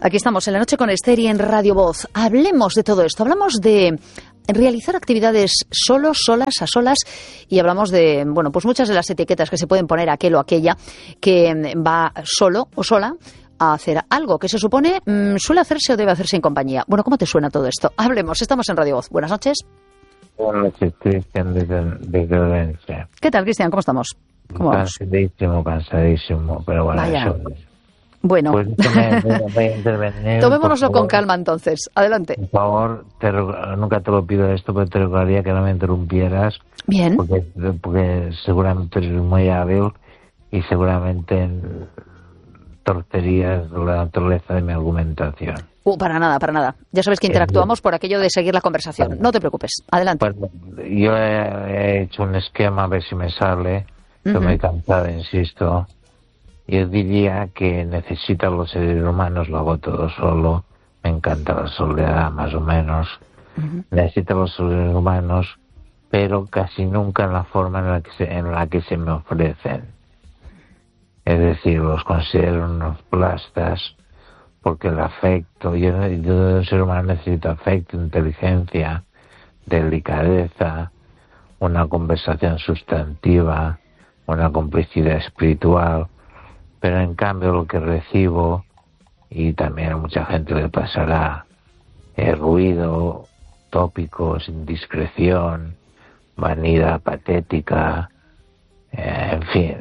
Aquí estamos en La Noche con Esther y en Radio Voz. Hablemos de todo esto. Hablamos de realizar actividades solos, solas, a solas, y hablamos de, bueno, pues muchas de las etiquetas que se pueden poner a aquel o aquella que va solo o sola a hacer algo que se supone suele hacerse o debe hacerse en compañía. Bueno, ¿cómo te suena todo esto? Hablemos, estamos en Radio Voz. Buenas noches. Buenas noches, Cristian, desde Orense. ¿Qué tal, Cristian? ¿Cómo estamos? ¿Cómo vamos? Cansadísimo, pero bueno, Vaya. eso es. Bueno, Pues voy a intervenir. tomémonoslo por favor. con calma entonces. Adelante. Por favor, nunca te lo pido esto, pero te rogaría que no me interrumpieras, Bien. porque seguramente eres muy hábil y seguramente torcerías la naturaleza de mi argumentación. Para nada, para nada. Ya sabes que interactuamos por aquello de seguir la conversación. No te preocupes. Adelante. Pues, yo he hecho un esquema a ver si me sale, que me he cansado, insisto. Yo diría que necesito a los seres humanos, lo hago todo solo, me encanta la soledad más o menos, necesito a los seres humanos, pero casi nunca en la forma en la que se me ofrecen. Es decir, los considero unos plastas, porque el afecto, yo de un ser humano necesito afecto, inteligencia, delicadeza, una conversación sustantiva, una complicidad espiritual. Pero en cambio lo que recibo, y también a mucha gente le pasará, es ruido, tópicos, indiscreción, vanidad patética, en fin,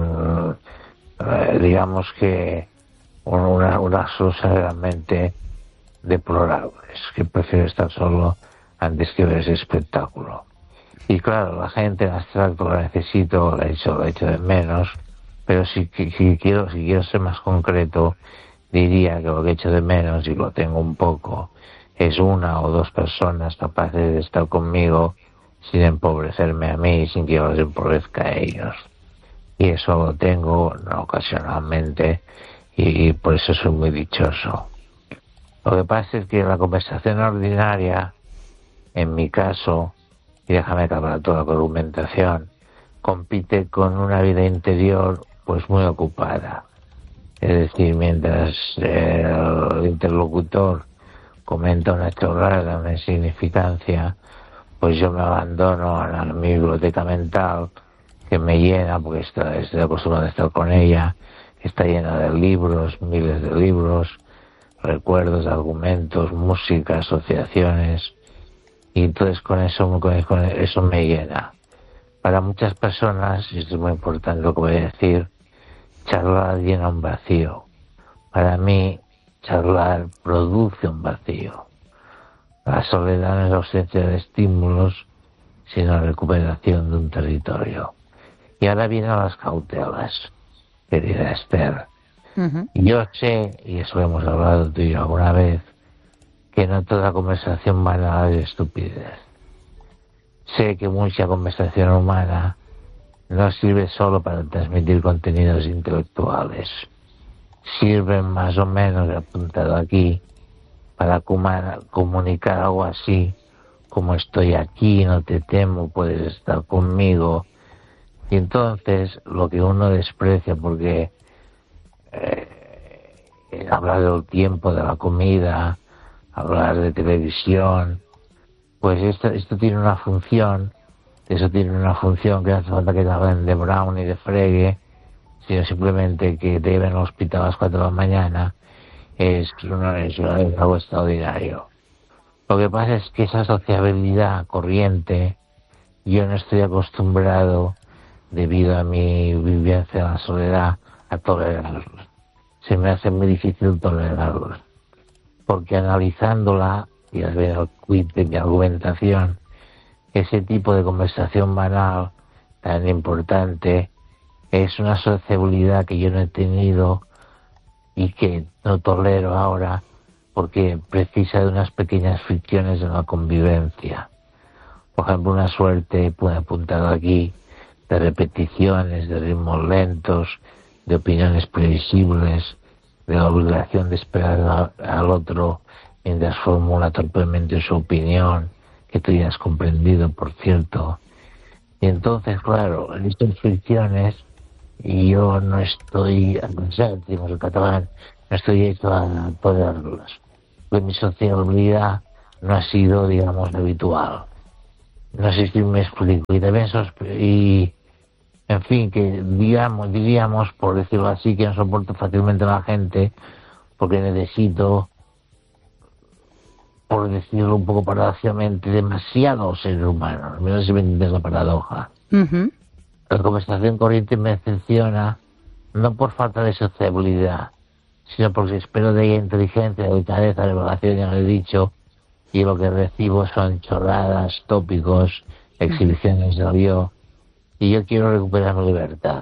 digamos que unas cosas realmente deplorables, que prefiero estar solo antes que ver ese espectáculo. Y claro, la gente en abstracto lo necesito, lo he hecho de menos. Pero si quiero ser más concreto, diría que lo que echo de menos, y lo tengo un poco, es una o dos personas capaces de estar conmigo sin empobrecerme a mí, sin que yo los empobrezca a ellos. Y eso lo tengo no, ocasionalmente, y por eso soy muy dichoso. Lo que pasa es que la conversación ordinaria, en mi caso, y déjame acabar toda la argumentación, compite con una vida interior pues muy ocupada. Es decir, mientras el interlocutor comenta una chorrada, una insignificancia, pues yo me abandono a mi biblioteca mental, que me llena, porque estoy acostumbrado a estar con ella, está llena de libros, miles de libros, recuerdos, argumentos, música, asociaciones, y entonces con eso me llena. Para muchas personas, y esto es muy importante lo que voy a decir, charlar llena un vacío. Para mí, charlar produce un vacío. La soledad no es la ausencia de estímulos, sino la recuperación de un territorio. Y ahora vienen las cautelas, querida Esther. Yo sé, y eso lo hemos hablado tú y yo alguna vez, que no toda conversación banal es estupidez. Sé que mucha conversación humana no sirve solo para transmitir contenidos intelectuales. Sirven más o menos, apuntado aquí, para comunicar algo así como estoy aquí, no te temo, puedes estar conmigo. Y entonces lo que uno desprecia, porque hablar del tiempo, de la comida, hablar de televisión, pues esto tiene una función. Eso tiene una función que no hace falta que te hablen de Brown y de Frege, sino simplemente que te lleven al hospital a las 4 de la mañana. Es algo extraordinario. Lo que pasa es que esa sociabilidad corriente, yo no estoy acostumbrado, debido a mi vivencia en la soledad, a tolerarlos. Se me hace muy difícil tolerarlos. Porque analizándola, y al ver el quid de mi argumentación, ese tipo de conversación banal tan importante es una sociabilidad que yo no he tenido y que no tolero ahora porque precisa de unas pequeñas fricciones en la convivencia. Por ejemplo, una suerte, he apuntado aquí, de repeticiones, de ritmos lentos, de opiniones previsibles, de la obligación de esperar al otro mientras formula torpemente su opinión, que tú ya has comprendido, por cierto. Y entonces, claro, en estas fricciones, y yo no estoy, decimos en catalán, estoy hecho a poderlas. Pues mi sociabilidad no ha sido, digamos, habitual. No sé si me explico. Y también en fin, que diríamos, por decirlo así, que no soporto fácilmente a la gente porque necesito, por decirlo un poco paradójicamente, demasiados seres humanos. No sé si me entiendes la paradoja. Uh-huh. La conversación corriente me decepciona, no por falta de sociabilidad, sino porque espero de ella inteligencia, delicadeza, elevación, ya lo he dicho, y lo que recibo son chorradas, tópicos, exhibiciones del yo, y yo quiero recuperar mi libertad.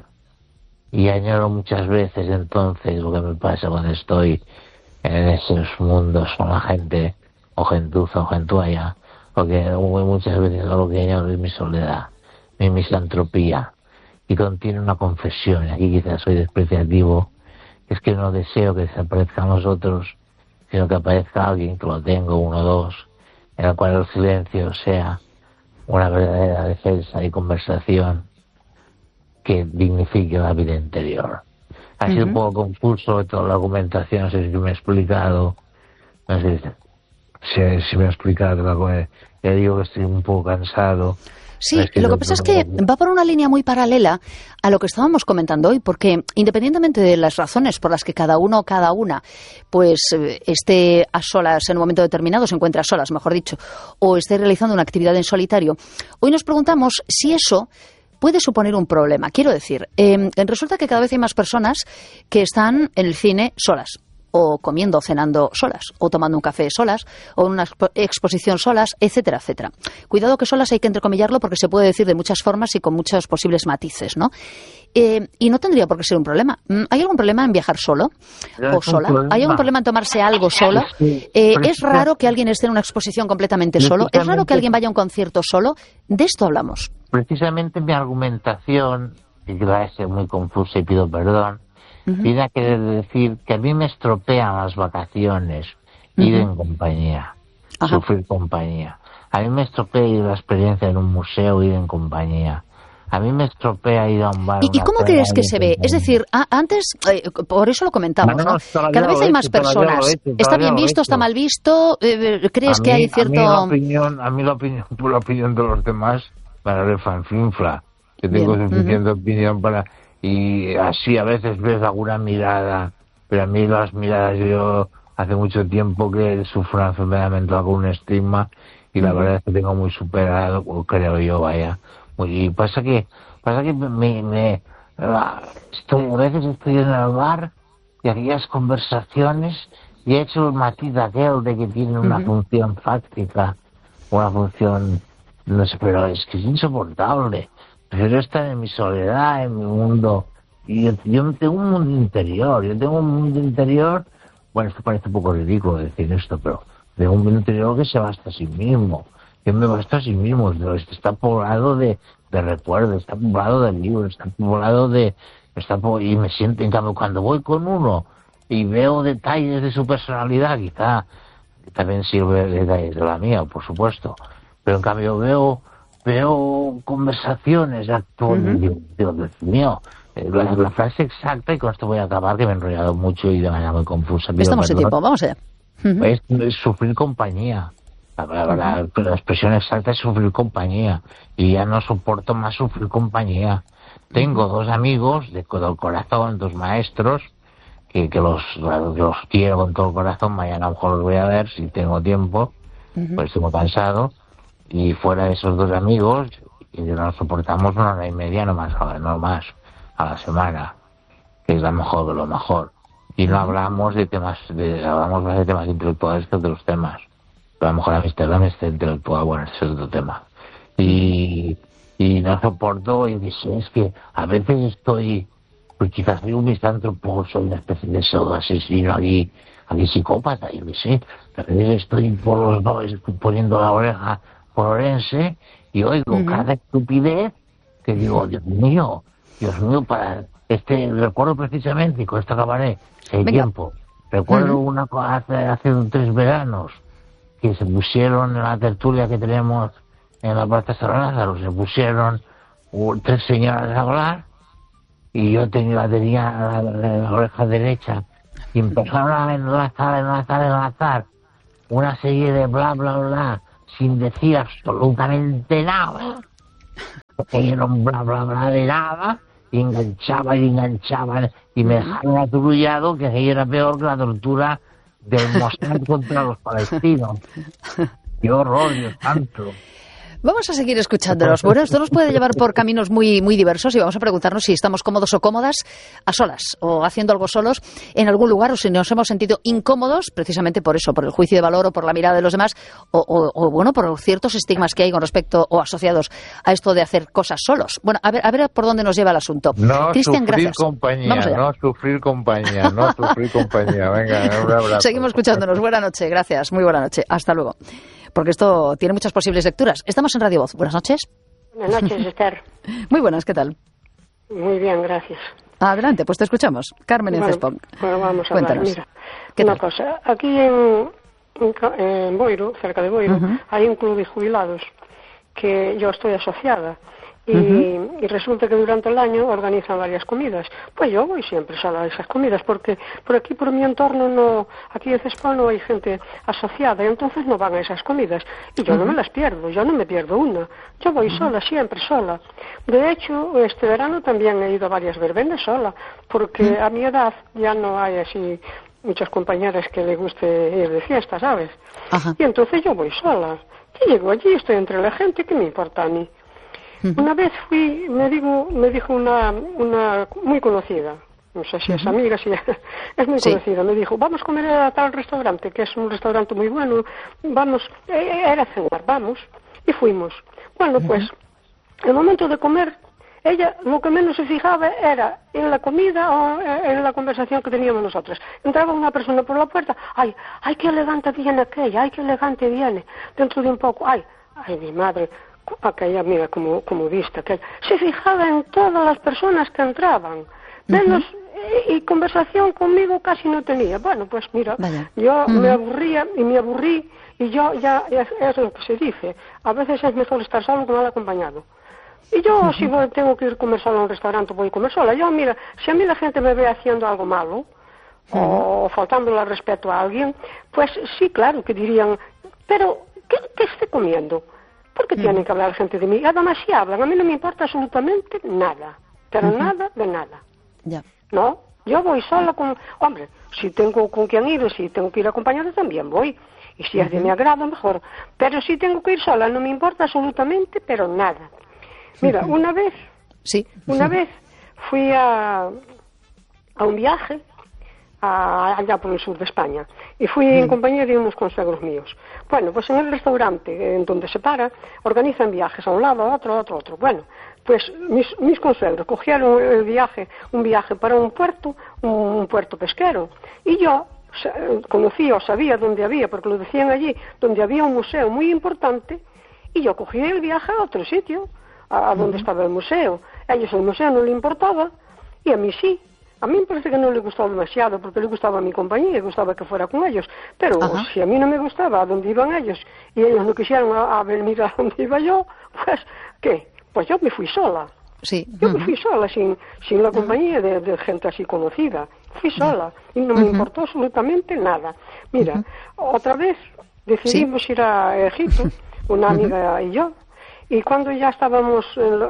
Y añoro muchas veces entonces lo que me pasa cuando estoy en esos mundos con la gente, o gentuza o gentualla, porque muchas veces lo que añoro es mi soledad, mi misantropía, y contiene una confesión. Aquí quizás soy despreciativo, es que no deseo que desaparezcan los otros, sino que aparezca alguien, que lo tengo, uno o dos, en el cual el silencio sea una verdadera defensa y conversación que dignifique la vida interior. Ha sido un poco confuso toda la argumentación, no sé si me he explicado, no sé si me he explicado, ya digo que estoy un poco cansado. Sí, lo que pasa es que va por una línea muy paralela a lo que estábamos comentando hoy, porque independientemente de las razones por las que cada uno o cada una pues esté a solas en un momento determinado, se encuentre a solas, mejor dicho, o esté realizando una actividad en solitario, hoy nos preguntamos si eso puede suponer un problema. Quiero decir, resulta que cada vez hay más personas que están en el cine solas, o comiendo o cenando solas, o tomando un café solas, o en una exposición solas, etcétera, etcétera. Cuidado que solas hay que entrecomillarlo porque se puede decir de muchas formas y con muchos posibles matices, ¿no? Y no tendría por qué ser un problema. ¿Hay algún problema en viajar solo o sola? ¿Hay algún problema en tomarse algo solo? ¿Es raro que alguien esté en una exposición completamente solo? ¿Es raro que alguien vaya a un concierto solo? De esto hablamos. Precisamente mi argumentación, que va a ser muy confusa y pido perdón, viene a querer decir que a mí me estropean las vacaciones ir en compañía, sufrir compañía. A mí me estropea ir a la experiencia en un museo, ir en compañía. A mí me estropea ir a un bar. ¿Y cómo crees que se ve? Es decir, antes, por eso lo comentamos, ¿no? Cada vez hay más personas. ¿Está bien visto, está mal visto? ¿Crees que hay cierto...? A mí la opinión de los demás para refanfinfla. Que tengo suficiente opinión para... Y así a veces ves alguna mirada, pero a mí las miradas, yo hace mucho tiempo que sufro una enfermedad mental con un estigma y la verdad es que tengo muy superado, creo yo, vaya. Y pasa que a veces estoy en el bar y aquellas conversaciones y he hecho el matiz aquel de que tiene una función fáctica, una función, no sé, pero es que es insoportable. Prefiero estar en mi soledad, en mi mundo. Y yo tengo un mundo interior. Bueno, esto parece un poco ridículo decir esto, pero tengo un mundo interior que se basta a sí mismo. Yo me basto a sí mismo. Está poblado de recuerdos, está poblado de libros, está poblado y me siento, en cambio, cuando voy con uno y veo detalles de su personalidad, quizá también sirve detalles de la mía, por supuesto, pero en cambio veo conversaciones actuales, Dios mío, la frase exacta, y con esto voy a acabar, que me he enrollado mucho y de manera muy confusa. Estamos en tiempo, vamos allá. Es sufrir compañía. La expresión exacta es sufrir compañía, y ya no soporto más sufrir compañía. Tengo dos amigos de todo corazón, dos maestros, que los quiero con todo el corazón. Mañana a lo mejor los voy a ver si tengo tiempo, pues estoy muy cansado. Y fuera de esos dos amigos, y nos soportamos una hora y media, no más a la semana, que es lo mejor de lo mejor. Y no hablamos de temas, hablamos más de temas intelectuales que de los temas. Pero a lo mejor la amistad intelectual, bueno, ese es otro tema. Y no soporto, y dice, es que a veces estoy, pues quizás soy un misántropo, soy una especie de pseudo asesino aquí psicópata, yo qué sé. A veces estoy por los dos poniendo la oreja por Orense y oigo cada estupidez que digo, Dios mío, para recuerdo precisamente, y con esto acabaré, si hay tiempo, recuerdo una cosa hace 3 veranos, que se pusieron en la tertulia que tenemos en la Plaza San Lázaro, se pusieron 3 señoras a hablar, y yo tenía la oreja derecha y empezaron a enlazar una serie de bla, bla, bla, sin decir absolutamente nada, porque era un bla, bla, bla de nada, y enganchaban, y me dejaron aturullado, que aquello era peor que la tortura del Mossad contra los palestinos. ¡Qué horror, Dios santo! Vamos a seguir escuchándonos. Bueno, esto nos puede llevar por caminos muy, muy diversos y vamos a preguntarnos si estamos cómodos o cómodas a solas o haciendo algo solos en algún lugar o si nos hemos sentido incómodos precisamente por eso, por el juicio de valor o por la mirada de los demás o bueno, por ciertos estigmas que hay con respecto o asociados a esto de hacer cosas solos. Bueno, a ver por dónde nos lleva el asunto. No Cristian, sufrir gracias. compañía, no sufrir compañía. Venga, un abrazo. Seguimos escuchándonos. Buenas noches, gracias. Muy buena noche. Hasta luego. Porque esto tiene muchas posibles lecturas. Estamos en Radio Voz. Buenas noches. Buenas noches, Esther. Muy buenas, ¿qué tal? Muy bien, gracias. Adelante, pues te escuchamos. Carmen en Cespón. Bueno, vamos a Cuéntanos. hablar. Mira, una cosa. Aquí en Boiro, cerca de Boiro, hay un club de jubilados que yo estoy asociada. Y resulta que durante el año organizan varias comidas. Pues yo voy siempre sola a esas comidas, porque por aquí, por mi entorno, no, aquí en Cespón no hay gente asociada, y entonces no van a esas comidas. Y yo no me las pierdo, yo no me pierdo una. Yo voy sola, siempre sola. De hecho, este verano también he ido a varias verbenas sola, porque a mi edad ya no hay así muchas compañeras que le guste ir de fiesta, ¿sabes? Y entonces yo voy sola. Y llego allí, estoy entre la gente, ¿qué me importa a mí? Una vez me dijo una muy conocida, no sé si es amiga, si es muy conocida, me dijo, vamos a comer a tal restaurante, que es un restaurante muy bueno, vamos, era cenar, vamos, y fuimos. Bueno, pues, el momento de comer, ella lo que menos se fijaba era en la comida o en la conversación que teníamos nosotros. Entraba una persona por la puerta, ay, qué elegante viene aquella, ay, qué elegante viene, dentro de un poco, ay, mi madre, aquella, mira, como vista, aquella. Se fijaba en todas las personas que entraban, menos, y conversación conmigo casi no tenía. Bueno, pues mira, yo me aburría, y yo ya es lo que se dice, a veces es mejor estar solo que mal acompañado. Y yo, si tengo que ir a comer sola a un restaurante, voy a comer sola. Yo, mira, si a mí la gente me ve haciendo algo malo, o faltándole al respeto a alguien, pues sí, claro, que dirían, pero, ¿qué esté comiendo? Porque tienen que hablar gente de mí. Además, si hablan, a mí no me importa absolutamente nada. Pero nada de nada. No, yo voy sola con... Hombre, si tengo con quien ir, si tengo que ir acompañada, también voy. Y si es de mi agrado, mejor. Pero si tengo que ir sola, no me importa absolutamente, pero nada. Mira, una vez fui a un viaje allá por el sur de España, y fui en compañía de unos consuegros míos. Bueno, pues en el restaurante en donde se para, organizan viajes a un lado, a otro. Bueno, pues mis consuegros cogieron un viaje para un puerto pesquero, y yo conocía o sabía dónde había, porque lo decían allí, donde había un museo muy importante, y yo cogí el viaje a otro sitio, a donde estaba el museo. A ellos el museo no le importaba, y a mí sí. A mí me parece que no le gustaba demasiado, porque le gustaba mi compañía, le gustaba que fuera con ellos. Pero si a mí no me gustaba a dónde iban ellos, y ellos no quisieron a venir a donde iba yo, pues, ¿qué? Pues yo me fui sola. Yo me fui sola, sin la compañía de gente así conocida. Fui sola, y no me importó absolutamente nada. Mira, otra vez decidimos ir a Egipto, una amiga y yo. Y cuando ya estábamos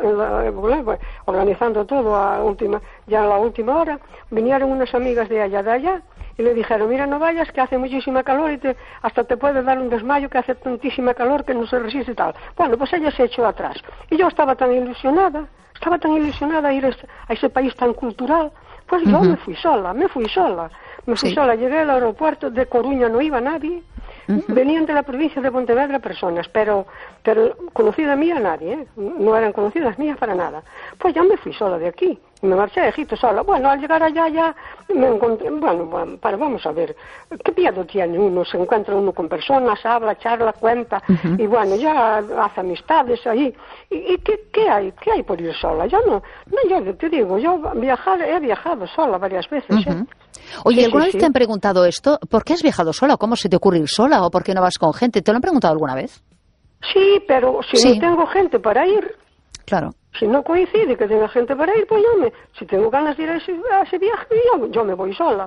organizando todo ya a la última hora, vinieron unas amigas de allá, y le dijeron, mira, no vayas, que hace muchísima calor y hasta te puede dar un desmayo, que hace tantísima calor que no se resiste y tal. Bueno, pues ella se echó atrás. Y yo estaba tan ilusionada a ir a ese país tan cultural, pues yo me fui sola, llegué al aeropuerto de Coruña, no iba nadie. Venían de la provincia de Pontevedra personas, pero conocida mía nadie, no eran conocidas mías para nada. Pues ya me fui sola de aquí, me marché a Egipto sola. Bueno, al llegar allá ya me encontré, vamos a ver, ¿qué miedo tiene uno? Se encuentra uno con personas, habla, charla, cuenta, y bueno, ya hace amistades ahí. ¿Y qué hay por ir sola? Yo te digo, yo he viajado sola varias veces, Oye, ¿alguna vez te han preguntado esto? ¿Por qué has viajado sola? ¿Cómo se te ocurre ir sola? ¿O por qué no vas con gente? ¿Te lo han preguntado alguna vez? Sí, pero si no tengo gente para ir... Claro. Si no coincide que tenga gente para ir, pues si tengo ganas de ir a ese viaje, yo me voy sola.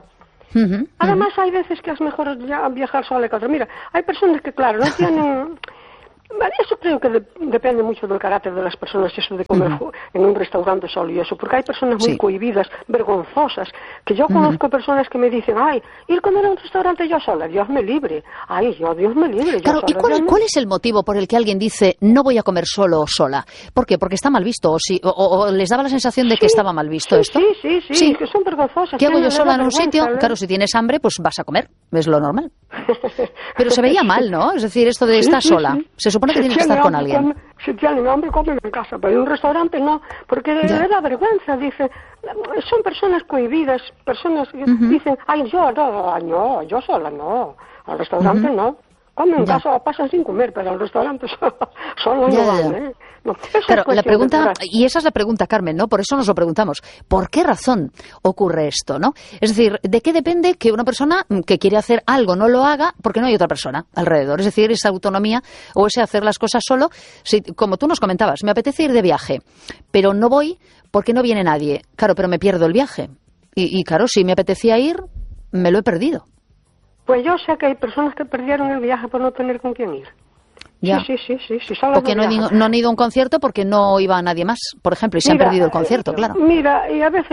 Además, hay veces que es mejor viajar sola que otra. Mira, hay personas que, claro, no tienen... Eso creo que depende mucho del carácter de las personas, eso de comer en un restaurante solo y eso, porque hay personas muy cohibidas, vergonzosas, que yo conozco personas que me dicen, ay, ir a comer a un restaurante yo sola, Dios me libre, Dios me libre. Claro, ¿y cuál es el motivo por el que alguien dice, no voy a comer solo o sola? ¿Por qué? ¿Porque está mal visto? ¿O les daba la sensación de que estaba mal visto esto? Sí, que son vergonzosas. ¿Qué hago yo sola en un sitio? Claro, si tienes hambre, pues vas a comer, es lo normal. Pero se veía mal, ¿no? Es decir, esto de estar sola. Se supone que tienes que estar con alguien. Si tienen hambre, comen en casa, pero en un restaurante no, porque le da vergüenza, dice. Son personas cohibidas, personas que dicen, yo sola no, al restaurante no. Comen en casa o pasan sin comer, pero al restaurante solo no van, ¿eh? No, claro, la pregunta, y esa es la pregunta, Carmen, ¿no? Por eso nos lo preguntamos. ¿Por qué razón ocurre esto, no? Es decir, ¿de qué depende que una persona que quiere hacer algo no lo haga porque no hay otra persona alrededor? Es decir, esa autonomía o ese hacer las cosas solo. Si, como tú nos comentabas, me apetece ir de viaje, pero no voy porque no viene nadie. Claro, pero me pierdo el viaje. Y claro, si me apetecía ir, me lo he perdido. Pues yo sé que hay personas que perdieron el viaje por no tener con quién ir. Ya. Sí. Porque no han ido a un concierto porque no iba nadie más, por ejemplo, y se han perdido el concierto, claro. Mira, y a veces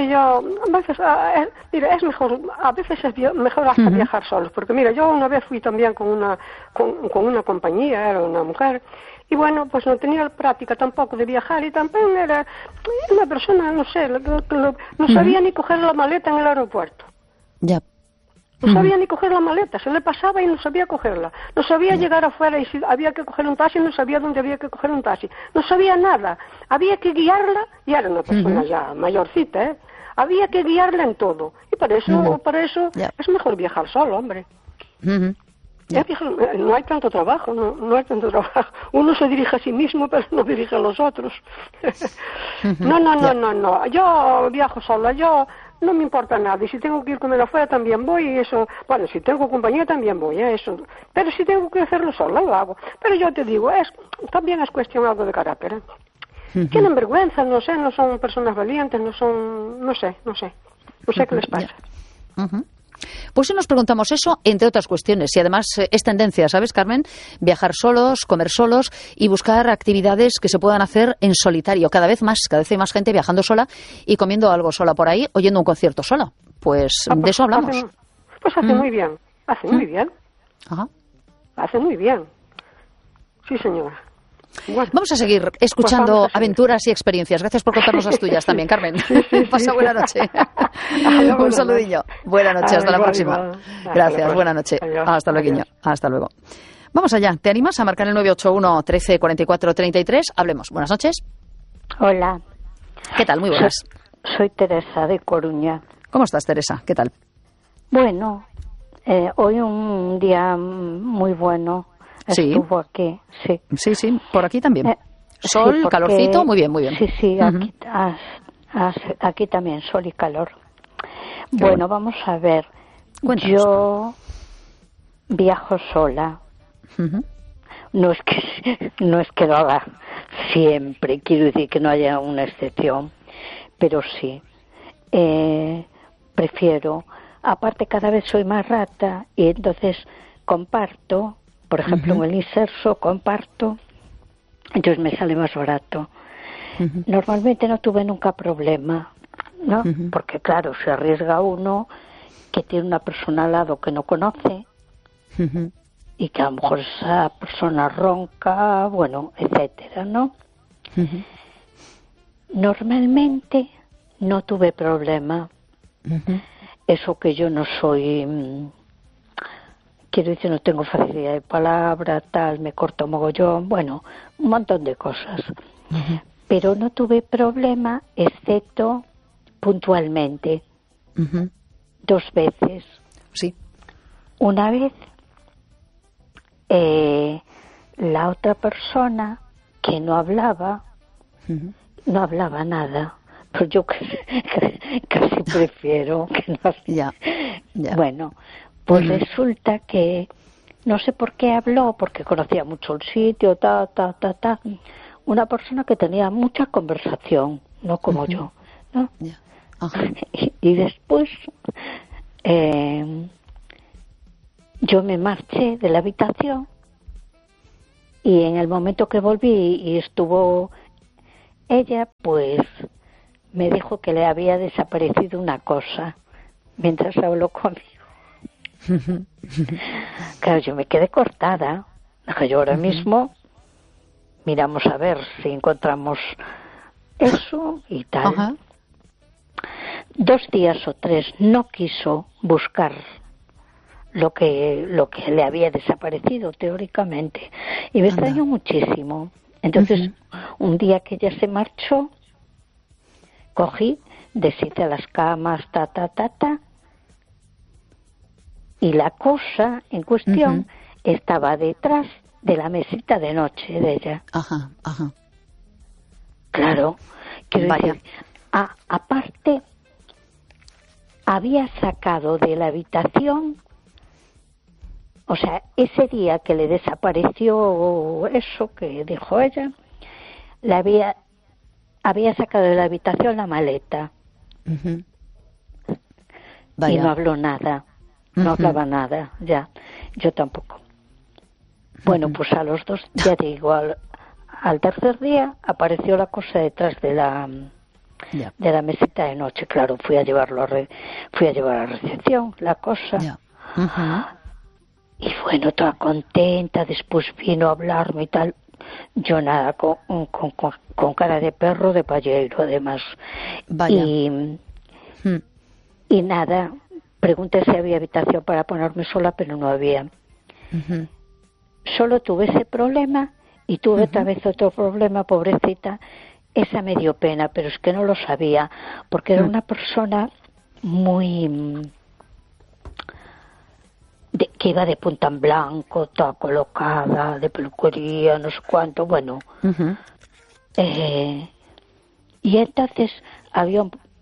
es mejor, a veces es mejor hasta viajar solos, porque mira, yo una vez fui también con una compañía, era una mujer, y bueno, pues no tenía práctica tampoco de viajar, y también era una persona, no sé, no sabía ni coger la maleta en el aeropuerto. Ya. No sabía ni coger la maleta, se le pasaba y no sabía cogerla. No sabía llegar afuera y si había que coger un taxi, no sabía dónde había que coger un taxi. No sabía nada. Había que guiarla, y era una persona ya mayorcita, ¿eh? Había que guiarla en todo. Y para eso es mejor viajar solo, hombre. No hay tanto trabajo, no hay tanto trabajo. Uno se dirige a sí mismo, pero no dirige a los otros. No. Yo viajo sola, no me importa nada, y si tengo que ir comer afuera también voy, y eso, bueno, si tengo compañía también voy, eso, pero si tengo que hacerlo sola, lo hago. Pero yo te digo, también es cuestión algo de carácter, ¿eh? Tienen vergüenza, no sé, no son personas valientes, no sé qué les pasa. Pues si nos preguntamos eso, entre otras cuestiones, y además es tendencia, ¿sabes, Carmen? Viajar solos, comer solos y buscar actividades que se puedan hacer en solitario. Cada vez hay más gente viajando sola y comiendo algo sola por ahí, oyendo un concierto sola. Pues de eso hablamos. Hace muy bien, Ajá. Hace muy bien. Sí, señora. Bueno, vamos a seguir escuchando aventuras y experiencias. Gracias por contarnos las tuyas también, Carmen. Pasa buena noche. Un saludillo. Buena noche, hasta la próxima. Gracias, buena noche. Hasta luego. Hasta luego. Vamos allá. ¿Te animas a marcar el 981 13 44 33? Hablemos. Buenas noches. Hola. ¿Qué tal? Muy buenas. Soy Teresa de Coruña. ¿Cómo estás, Teresa? ¿Qué tal? Bueno, hoy un día muy bueno. Estuvo aquí, sí. Sí, por aquí también. Sol, porque, calorcito, muy bien. Sí, aquí también, sol y calor. Bueno, vamos a ver. Cuéntanos. Yo viajo sola. No es que lo haga siempre, quiero decir que no haya una excepción, pero sí. Prefiero, aparte cada vez soy más rata y entonces comparto. Por ejemplo, en el inserso comparto, entonces me sale más barato. Normalmente no tuve nunca problema, ¿no? Porque claro, se arriesga uno que tiene una persona al lado que no conoce y que a lo mejor esa persona ronca, bueno, etcétera, ¿no? Normalmente no tuve problema. Eso que yo no soy... Quiero decir, no tengo facilidad de palabra, tal, me corto mogollón, bueno, un montón de cosas. Pero no tuve problema, excepto puntualmente. 2 veces. Sí. Una vez, la otra persona que no hablaba nada. Pues yo casi prefiero que no hable. Ya. Bueno, pues resulta que no sé por qué habló, porque conocía mucho el sitio, una persona que tenía mucha conversación, no como yo, ¿no? Yeah. Y después yo me marché de la habitación y en el momento que volví y estuvo ella, pues me dijo que le había desaparecido una cosa mientras habló conmigo. Claro, yo me quedé cortada. Dije, yo ahora mismo miramos a ver si encontramos eso y tal. Ajá. 2 días o 3 no quiso buscar lo que le había desaparecido teóricamente y me extrañó muchísimo. Entonces, un día que ella se marchó, cogí, deshice las camas, y la cosa en cuestión estaba detrás de la mesita de noche de ella. Ajá, ajá. Claro, quiero decir, aparte, había sacado de la habitación, o sea, ese día que le desapareció eso que dijo ella, había sacado de la habitación la maleta. Y no habló nada, no hablaba nada, ya, yo tampoco. Bueno, pues a los 2, ya digo, al tercer día apareció la cosa detrás de la mesita de noche. Claro, fui a llevar a la recepción la cosa. Y bueno, toda contenta, después vino a hablarme y tal. Yo nada, con cara de perro de payero además. Y nada, pregunté si había habitación para ponerme sola, pero no había. Solo tuve ese problema y tuve otra vez otro problema, pobrecita. Esa me dio pena, pero es que no lo sabía, porque era una persona muy... que iba de punta en blanco, toda colocada, de peluquería, no sé cuánto, bueno. Y entonces había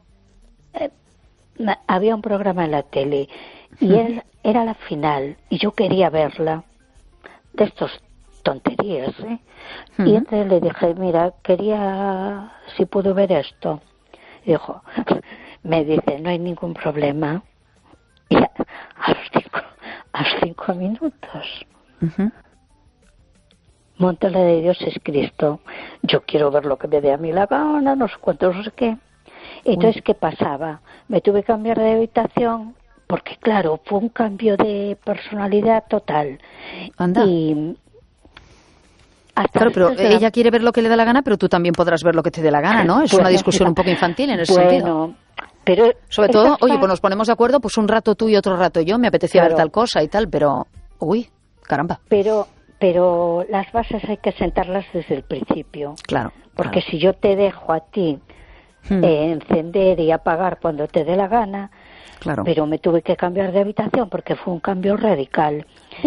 un programa en la tele y él era la final y yo quería verla, de estos tonterías, y entonces le dije, mira, quería si puedo ver esto. Y dijo, me dice, no hay ningún problema. Y a los 5 minutos, monta la de Dios es Cristo, yo quiero ver lo que me dé a mí la gana, no sé cuánto, no sé qué. Entonces, ¿qué pasaba? Me tuve que cambiar de habitación porque, claro, fue un cambio de personalidad total. Anda. Y claro, pero ella quiere ver lo que le da la gana, pero tú también podrás ver lo que te dé la gana, ¿no? Es una discusión un poco infantil en ese sentido. Pero sobre todo, oye, pues nos ponemos de acuerdo, pues un rato tú y otro rato yo, me apetecía ver tal cosa y tal, pero, uy, caramba. Pero las bases hay que sentarlas desde el principio. Claro. Porque si yo te dejo a ti encender y apagar cuando te dé la gana, pero me tuve que cambiar de habitación porque fue un cambio radical.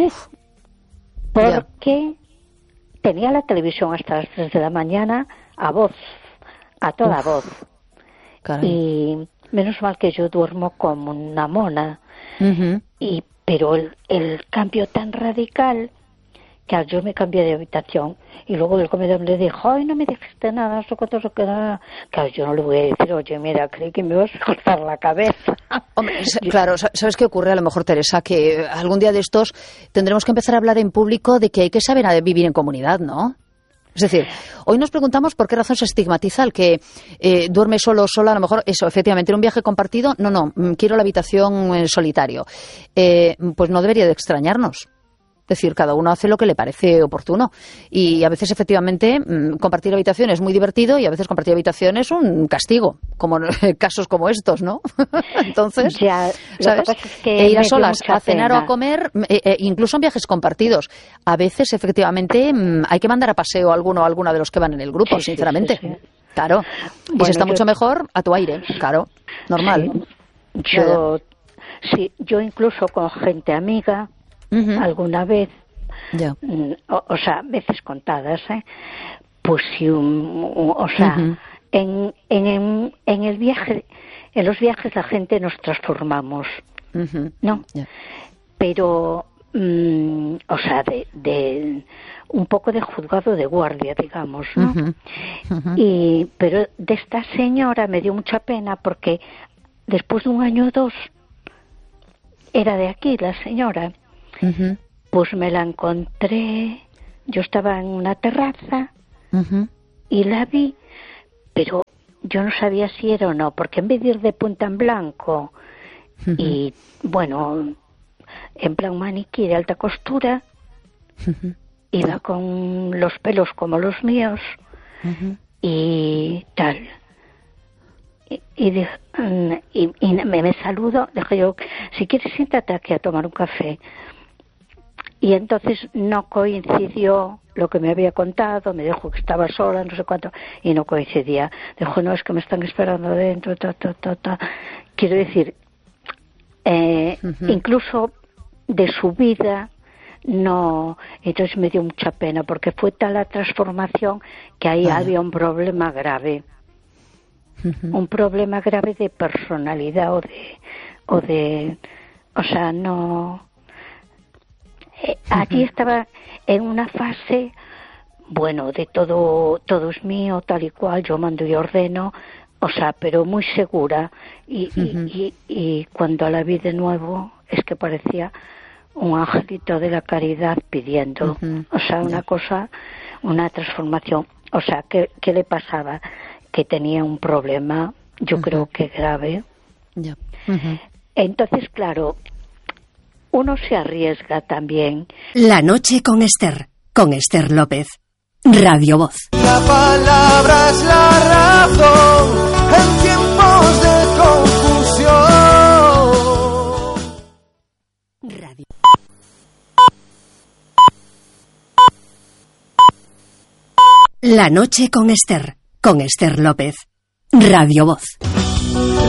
Porque tenía la televisión hasta las 3 de la mañana a toda voz. Caray. Y menos mal que yo duermo como una mona. Pero el cambio tan radical que yo me cambié de habitación y luego el comedor le dijo, ay, no me dijiste nada, eso cuánto se queda. Claro, yo no le voy a decir, oye, mira, creí que me ibas a cortar la cabeza. Hombre, claro, ¿sabes qué ocurre? A lo mejor, Teresa, que algún día de estos tendremos que empezar a hablar en público de que hay que saber vivir en comunidad, ¿no? Es decir, hoy nos preguntamos por qué razón se estigmatiza el que duerme solo o sola, a lo mejor eso, efectivamente, en un viaje compartido, no, quiero la habitación en solitario. Pues no debería de extrañarnos. Es decir, cada uno hace lo que le parece oportuno. Y a veces, efectivamente, compartir habitación es muy divertido y a veces compartir habitación es un castigo, como casos como estos, ¿no? Entonces, ya, ¿sabes? Es que ir a solas a cenar pena. o a comer, incluso en viajes compartidos. A veces, efectivamente, hay que mandar a paseo a alguno o alguna de los que van en el grupo, sinceramente. Sí. Claro. Y se está mucho mejor a tu aire, claro, normal. Sí. Yo incluso con gente amiga, alguna vez, o sea, veces contadas, pues sí, o sea, en el viaje, en los viajes la gente nos transformamos, ¿no? Pero, o sea, de un poco de juzgado de guardia, digamos, ¿no? Pero de esta señora me dio mucha pena porque después de 1 año o 2 era de aquí, la señora. Uh-huh. Pues me la encontré, yo estaba en una terraza Uh-huh. y la vi, pero yo no sabía si era o no, porque en vez de ir de punta en blanco Uh-huh. y, bueno, en plan maniquí de alta costura, Uh-huh. iba con los pelos como los míos Uh-huh. y tal. Y me saludo, dije yo, si quieres siéntate aquí a tomar un café. Y entonces no coincidió lo que me había contado, me dijo que estaba sola, no sé cuánto, y no coincidía. Dijo, no, es que me están esperando dentro, Quiero decir, Uh-huh. incluso de su vida, no. Entonces me dio mucha pena, porque fue tal la transformación que ahí había un problema grave. Uh-huh. Un problema grave de personalidad o sea, no. Allí estaba en una fase, bueno, de todo es mío, tal y cual, yo mando y ordeno, o sea, pero muy segura. Y cuando la vi de nuevo, es que parecía un angelito de la caridad pidiendo, Uh-huh. o sea, una cosa, una transformación. O sea, ¿qué le pasaba? Que tenía un problema, yo creo que grave. Ya. Uh-huh. Entonces, claro, uno se arriesga también. La noche con Esther López, Radio Voz. La palabra es la razón en tiempos de confusión. Radio. La noche con Esther López, Radio Voz.